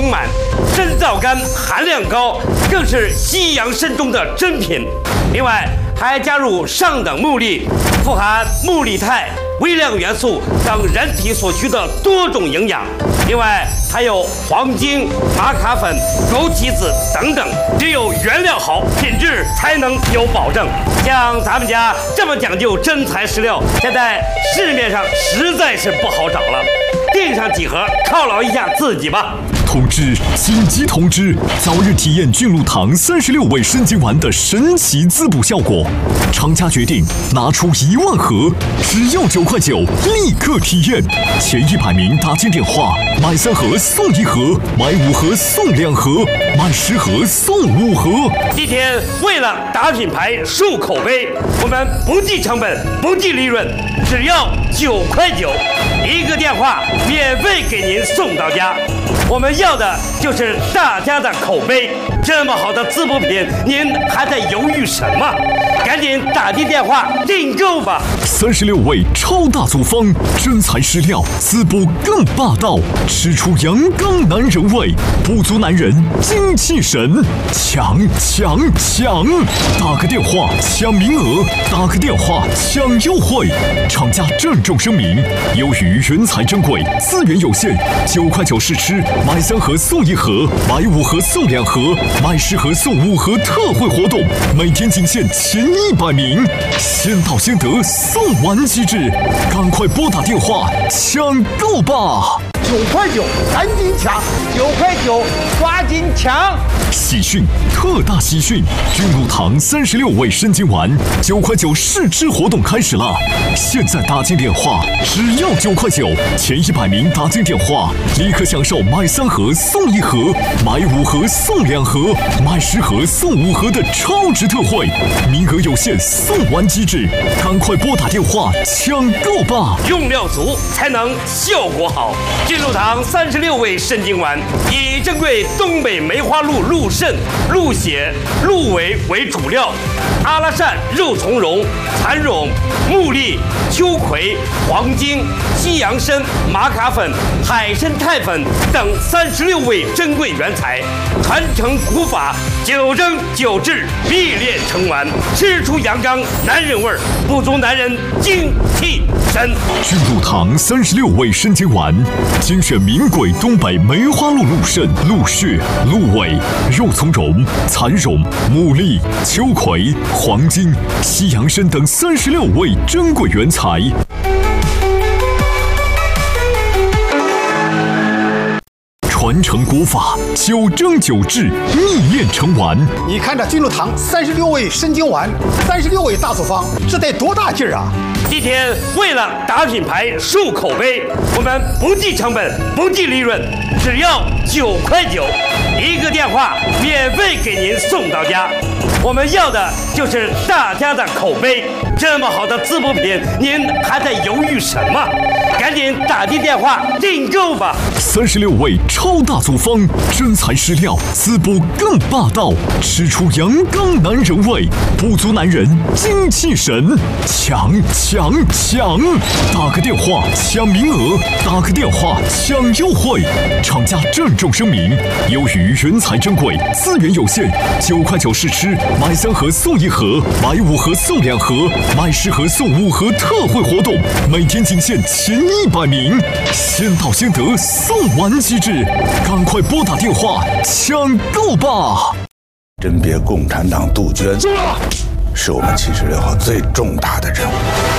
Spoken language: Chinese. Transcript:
丰满，深皂苷含量高，更是西洋参中的珍品。另外还加入上等木粒，富含木力肽、微量元素等人体所需的多种营养。另外还有黄精、玛卡粉、枸杞子等等，只有原料好，品质才能有保证。像咱们家这么讲究真材实料，现在市面上实在是不好找了。订上几盒，犒劳一下自己吧。 通知！紧急通知！早日体验菌露堂36味参精丸的神奇滋补效果。厂家决定拿出1万盒，只要9块9，立刻体验。前100名打进电话，买3盒送1盒，买5盒送2盒，买10盒送5盒。 今天为了打品牌、树口碑，我们不计成本、不计利润，只要9块9，一个电话免费给您送到家。我们要的就是大家的口碑。这么好的滋补品，您还在犹豫什么？赶紧打进电话订购吧 ！36味超大组方，真材实料，滋补更霸道，吃出阳刚男人味，补足男人精气神。抢！打个电话抢名额，打个电话抢优惠。厂家郑重声明：由于原材珍贵，资源有限，9块9试吃，买3盒送1盒，买5盒送2盒，买10盒送5盒特惠活动，每天仅限前100名，先到先得，送完即止，赶快拨打电话抢购吧 ！9块9，赶紧抢！9块9，抓紧抢！ 喜讯，特大喜讯！菌露堂36味参精丸9块9试吃活动开始了！现在打进电话，只要9块9，前100名打进电话，立刻享受买3盒送1盒，买5盒送2盒，买10盒送5盒的超值特惠，名额有限，送完即止，赶快拨打电话抢购吧！ 用料足才能效果好。菌露堂36味参精丸以珍贵东北梅花鹿鹿肾、鹿血、鹿尾为主料，阿拉善、肉苁蓉、蚕苇、木栗、秋葵、黄精、西洋参、玛卡粉、海参肽粉等36味珍贵原材，传承古法，9蒸9制，必炼成丸，吃出阳刚男人味儿，补足男人精气神。 菌露堂36味参精丸，精选名贵东北梅花鹿鹿肾、鹿血、鹿尾、肉苁蓉、蚕苇、木栗、秋葵、黄精、西洋参等36味珍贵原材。传承古法，9蒸9制，秘炼成丸。 你看这菌露堂36味参精丸，36味大组方，这得多大劲儿啊！ 今天为了打品牌、树口碑，我们不计成本、不计利润，只要9块9，一个电话免费给您送到家。我们要的就是大家的口碑。这么好的滋补品，您还在犹豫什么？赶紧打进电话订购吧 ！36味超大组方，真材实料，滋补更霸道，吃出阳刚男人味，补足男人精气神。抢！打个电话抢名额，打个电话抢优惠。厂家郑重声明：由于原材珍贵，资源有限，9块9试吃，买3盒送1盒，买5盒送2盒，买10盒送5盒特惠活动，每天仅限前100名，先到先得，送完即止，赶快拨打电话抢购吧！ 甄别共产党杜鹃，是我们76号最重大的任务。